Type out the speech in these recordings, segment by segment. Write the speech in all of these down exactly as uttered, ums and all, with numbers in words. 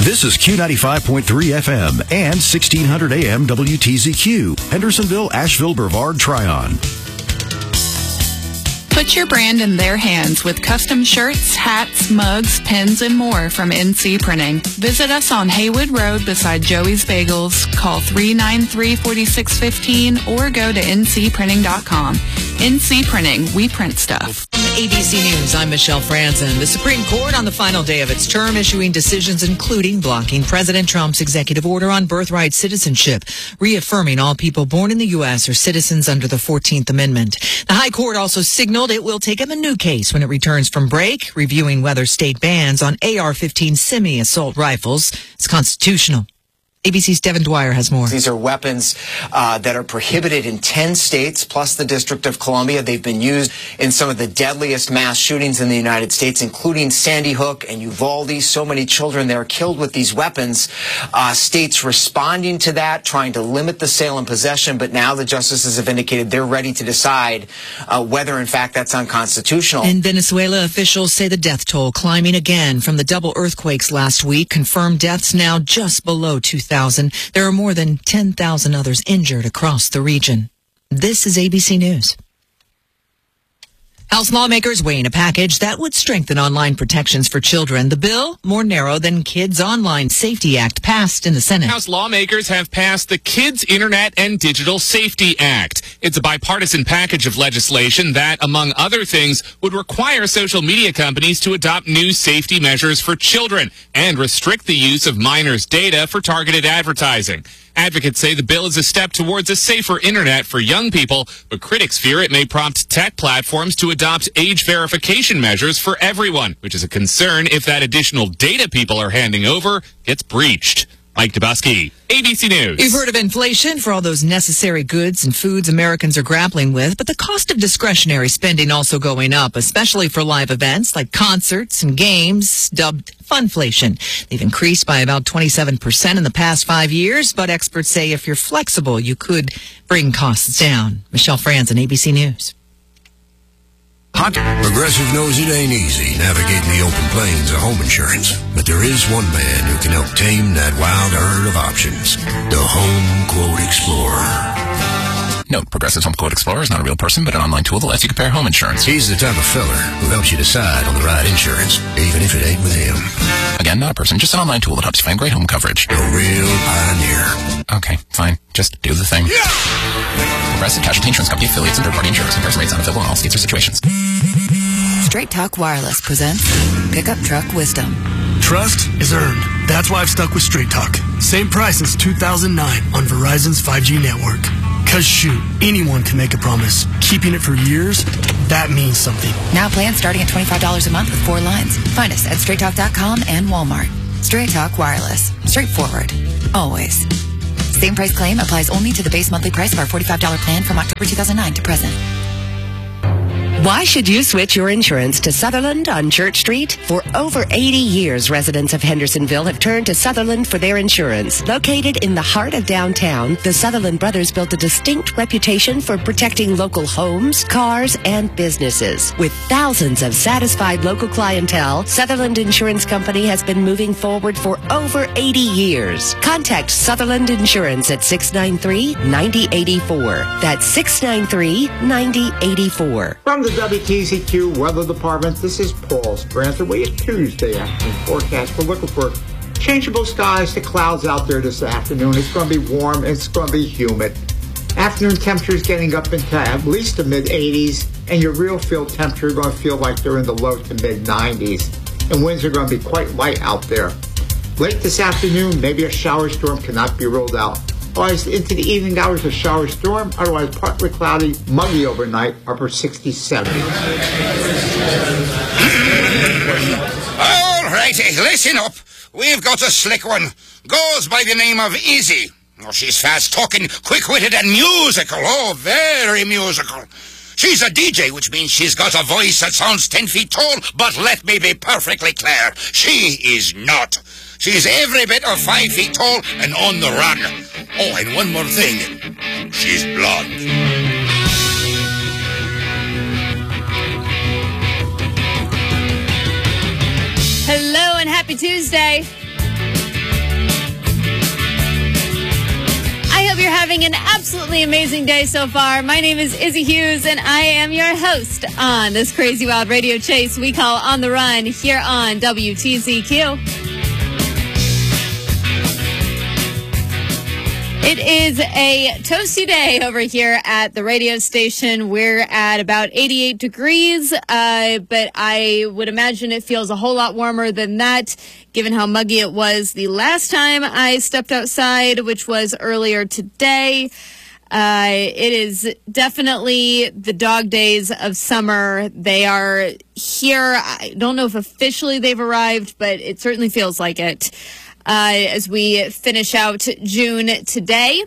This is Q ninety-five point three F M and sixteen hundred A M W T Z Q, Hendersonville, Asheville, Brevard, Tryon. Put your brand in their hands with custom shirts, hats, mugs, pins, and more from N C Printing. Visit us on Haywood Road beside Joey's Bagels. Call three nine three, four six one five or go to N C printing dot com. N C Printing, we print stuff. A B C News, I'm Michelle Franzen. The Supreme Court on the final day of its term issuing decisions including blocking President Trump's executive order on birthright citizenship, reaffirming all people born in the U S are citizens under the fourteenth Amendment. The High Court also signaled it will take up a new case when it returns from break, reviewing whether state bans on A R fifteen semi-assault rifles is constitutional. A B C's Devin Dwyer has more. These are weapons uh, that are prohibited in ten states, plus the District of Columbia. They've been used in some of the deadliest mass shootings in the United States, including Sandy Hook and Uvalde. So many children there are killed with these weapons. Uh, states responding to that, trying to limit the sale and possession, but now the justices have indicated they're ready to decide uh, whether, in fact, that's unconstitutional. In Venezuela, officials say the death toll climbing again from the double earthquakes last week. Confirmed deaths now just below two thousand. There are more than ten thousand others injured across the region. This is A B C News. House lawmakers weighing a package that would strengthen online protections for children. The bill, more narrow than Kids Online Safety Act, passed in the Senate. House lawmakers have passed the Kids Internet and Digital Safety Act. It's a bipartisan package of legislation that, among other things, would require social media companies to adopt new safety measures for children and restrict the use of minors' data for targeted advertising. Advocates say the bill is a step towards a safer internet for young people, but critics fear it may prompt tech platforms to adopt age verification measures for everyone, which is a concern if that additional data people are handing over gets breached. Mike Dubusky, A B C News. You've heard of inflation for all those necessary goods and foods Americans are grappling with, but the cost of discretionary spending also going up, especially for live events like concerts and games, dubbed funflation. They've increased by about twenty-seven percent in the past five years, but experts say if you're flexible, you could bring costs down. Michelle Franzen, A B C News. Progressive knows it ain't easy navigating the open plains of home insurance, but there is one man who can help tame that wild herd of options. The Home Quote Explorer. Note, Progressive's Home Quote Explorer is not a real person, but an online tool that lets you compare home insurance. He's the type of feller who helps you decide on the right insurance, even if it ain't with him. Again, not a person, just an online tool that helps you find great home coverage. A real pioneer. Okay, fine. Just do the thing. Yeah! Progressive Casualty Insurance Company, affiliates, and third-party insurers. Comparison rates not available in all states or situations. Straight Talk Wireless presents Pickup Truck Wisdom. Trust is earned. That's why I've stuck with Straight Talk. Same price as two thousand nine on Verizon's five G network. Cause shoot, anyone can make a promise. Keeping it for years, that means something. Now plans starting at twenty-five dollars a month with four lines. Find us at straight talk dot com and Walmart. Straight Talk Wireless. Straightforward. Always. Same price claim applies only to the base monthly price of our forty-five dollars plan from October two thousand nine to present. Why should you switch your insurance to Sutherland on Church Street? For over eighty years, residents of Hendersonville have turned to Sutherland for their insurance. Located in the heart of downtown, the Sutherland brothers built a distinct reputation for protecting local homes, cars, and businesses. With thousands of satisfied local clientele, Sutherland Insurance Company has been moving forward for over eighty years. Contact Sutherland Insurance at six nine three, nine zero eight four. That's six nine three, nine zero eight four. From the W T Z Q Weather Department, this is Paul Spranther. We have Tuesday afternoon forecast. We're looking for changeable skies to clouds out there this afternoon. It's going to be warm. It's going to be humid. Afternoon temperatures getting up into at least the mid eighties, and your real field temperature is going to feel like they're in the low to mid nineties. And winds are going to be quite light out there. Late this afternoon, maybe a shower storm cannot be ruled out. Otherwise, into the evening hours, a shower storm. Otherwise, partly cloudy, muggy overnight, upper sixties, seventies. All righty, listen up. We've got a slick one. Goes by the name of Izzy. Oh, she's fast-talking, quick-witted, and musical. Oh, very musical. She's a D J, which means she's got a voice that sounds ten feet tall, but let me be perfectly clear. She is not. She's every bit of five feet tall and on the run. Oh, and one more thing. She's blonde. Hello and happy Tuesday. you're having an absolutely amazing day so far. My name is Izzy Hughes, and I am your host on this Crazy Wild Radio Chase we call On the Run here on W T Z Q. It is a toasty day over here at the radio station. We're at about eighty-eight degrees, uh, but I would imagine it feels a whole lot warmer than that, given how muggy it was the last time I stepped outside, which was earlier today. Uh, it is definitely the dog days of summer. They are here. I don't know if officially they've arrived, but it certainly feels like it. Uh, as we finish out June today.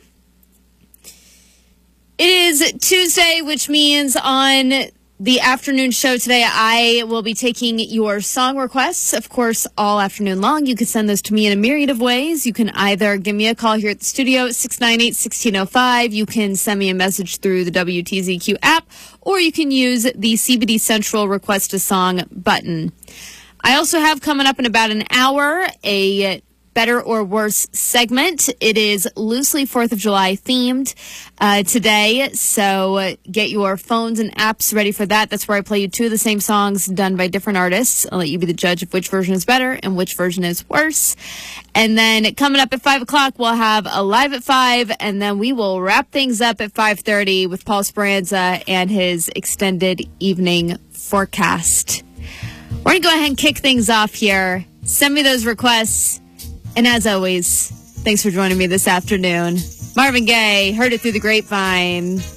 It is Tuesday, which means on the afternoon show today, I will be taking your song requests, of course, all afternoon long. You can send those to me in a myriad of ways. You can either give me a call here at the studio at six nine eight, one six zero five. You can send me a message through the W T Z Q app, or you can use the C B D Central Request a Song button. I also have coming up in about an hour a Better or Worse segment. It is loosely fourth of July themed uh, today, so get your phones and apps ready for that. That's where I play you two of the same songs done by different artists. I'll let you be the judge of which version is better and which version is worse. And then coming up at five o'clock, we'll have a Live at five, and then we will wrap things up at five thirty with Paul Speranza and his extended evening forecast. We're going to go ahead and kick things off here. Send me those requests. And as always, thanks for joining me this afternoon. Marvin Gaye, Heard It Through the Grapevine.